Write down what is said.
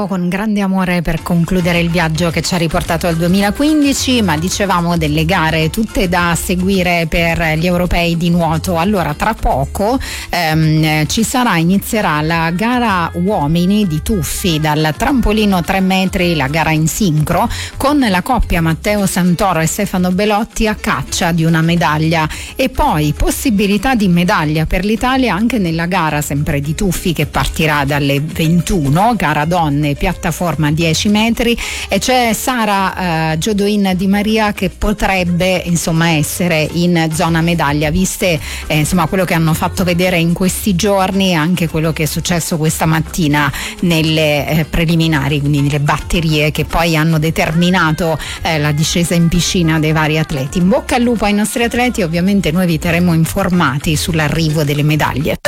con grande amore per concludere il viaggio che ci ha riportato al 2015, ma dicevamo delle gare tutte da seguire per gli europei di nuoto. Allora tra poco inizierà la gara uomini di tuffi dal trampolino 3 metri, la gara in sincro, con la coppia Matteo Santoro e Stefano Belotti a caccia di una medaglia, e poi possibilità di medaglia per l'Italia anche nella gara sempre di tuffi che partirà dalle 21, gara donne, piattaforma 10 metri, e c'è Sara Giodoin Di Maria che potrebbe essere in zona medaglia, viste quello che hanno fatto vedere in questi giorni, anche quello che è successo questa mattina nelle preliminari, quindi nelle batterie che poi hanno determinato la discesa in piscina dei vari atleti. In bocca al lupo ai nostri atleti, ovviamente noi vi terremo informati sull'arrivo delle medaglie.